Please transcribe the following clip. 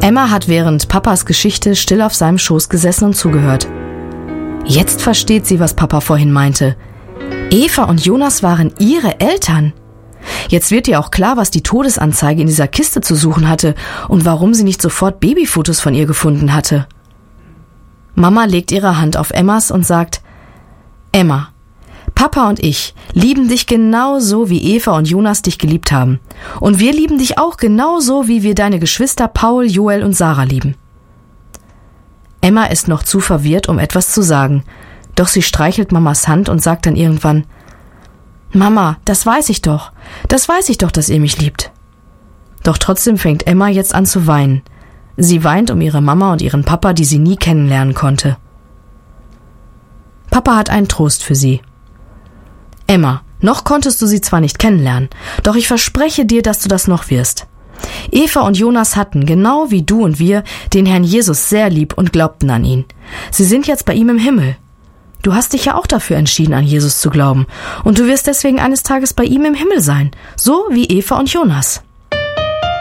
Emma hat während Papas Geschichte still auf seinem Schoß gesessen und zugehört. Jetzt versteht sie, was Papa vorhin meinte. Eva und Jonas waren ihre Eltern. Jetzt wird ihr auch klar, was die Todesanzeige in dieser Kiste zu suchen hatte und warum sie nicht sofort Babyfotos von ihr gefunden hatte. Mama legt ihre Hand auf Emmas und sagt: Emma, Papa und ich lieben dich genauso, wie Eva und Jonas dich geliebt haben. Und wir lieben dich auch genauso, wie wir deine Geschwister Paul, Joel und Sarah lieben. Emma ist noch zu verwirrt, um etwas zu sagen. Doch sie streichelt Mamas Hand und sagt dann irgendwann: Mama, das weiß ich doch, dass ihr mich liebt. Doch trotzdem fängt Emma jetzt an zu weinen. Sie weint um ihre Mama und ihren Papa, die sie nie kennenlernen konnte. Papa hat einen Trost für sie. Emma, noch konntest du sie zwar nicht kennenlernen, doch ich verspreche dir, dass du das noch wirst. Eva und Jonas hatten, genau wie du und wir, den Herrn Jesus sehr lieb und glaubten an ihn. Sie sind jetzt bei ihm im Himmel. Du hast dich ja auch dafür entschieden, an Jesus zu glauben, und du wirst deswegen eines Tages bei ihm im Himmel sein, so wie Eva und Jonas.